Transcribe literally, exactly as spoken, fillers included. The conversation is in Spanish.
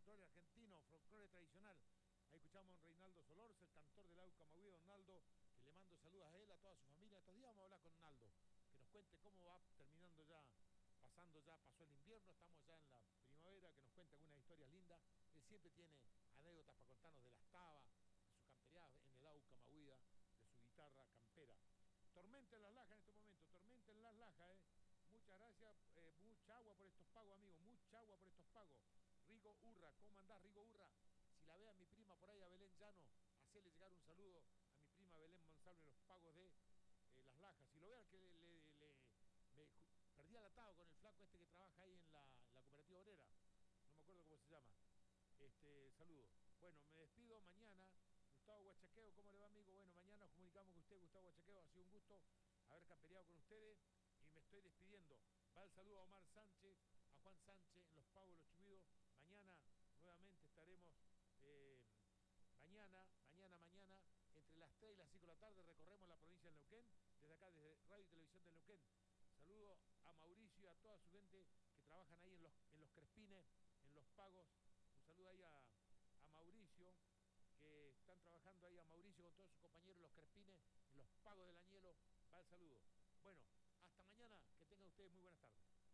folclore argentino, folclore tradicional. Ahí escuchamos a Reinaldo Solorza, el cantor del Auca Mahuida, don Naldo, que le mando saludos a él, a toda su familia. Estos días vamos a hablar con Naldo, que nos cuente cómo va terminando ya, pasando ya, pasó el invierno, estamos ya en la primavera, que nos cuente algunas historias lindas. Él siempre tiene anécdotas para contarnos de las tabas, de su campereada en el Auca Mahuida, de su guitarra campera. Tormenta en las Lajas en este momento, tormenta en las Lajas, eh. Muchas gracias, eh, mucha agua por estos pagos, amigos, mucha agua por estos pagos. Rigo Urra, ¿cómo andás, Rigo Urra? Si la ve a mi prima por ahí, a Belén Llano, hacerle llegar un saludo a mi prima Belén Monsalve en los pagos de eh, las Lajas. Si lo vean que le, le, le me perdí al atado con el flaco este que trabaja ahí en la, la cooperativa obrera, no me acuerdo cómo se llama. Este, saludo. Bueno, me despido mañana. Gustavo Huachaqueo, ¿cómo le va, amigo? Bueno, mañana nos comunicamos con usted, Gustavo Huachaqueo. Ha sido un gusto haber campereado con ustedes y me estoy despidiendo. Va el saludo a Omar Sánchez, a Juan Sánchez en los pagos de los Chubidos. Mañana nuevamente estaremos, eh, mañana, mañana, mañana, entre las tres y las cinco de la tarde recorremos la provincia de Neuquén, desde acá, desde Radio y Televisión de Neuquén. Saludo a Mauricio y a toda su gente que trabajan ahí en los, en los Crespines, en los pagos. Un saludo ahí a, a Mauricio, que están trabajando ahí, a Mauricio con todos sus compañeros, los Crespines, en los pagos del Añelo. Va el saludo. Bueno, hasta mañana, que tengan ustedes muy buenas tardes.